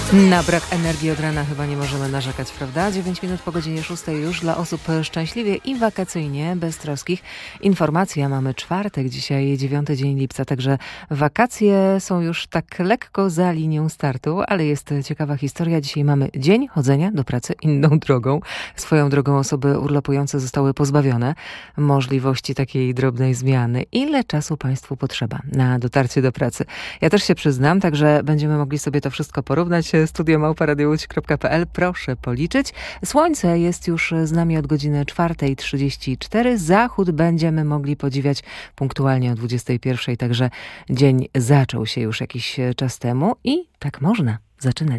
Na brak energii od rana chyba nie możemy narzekać, prawda? 9 minut po godzinie 6 już dla osób szczęśliwie i wakacyjnie, beztroskich. Informacja, mamy czwartek, dzisiaj 9 dzień lipca, także wakacje są już tak lekko za linią startu, ale jest ciekawa historia. Dzisiaj mamy dzień chodzenia do pracy inną drogą. Swoją drogą osoby urlopujące zostały pozbawione możliwości takiej drobnej zmiany. Ile czasu Państwu potrzeba na dotarcie do pracy? Ja też się przyznam, także będziemy mogli sobie to wszystko porównać. studio@radiołódź.pl. Proszę policzyć. Słońce jest już z nami od godziny 4:34. Zachód będziemy mogli podziwiać punktualnie o 21:00, także dzień zaczął się już jakiś czas temu i tak można zaczynać.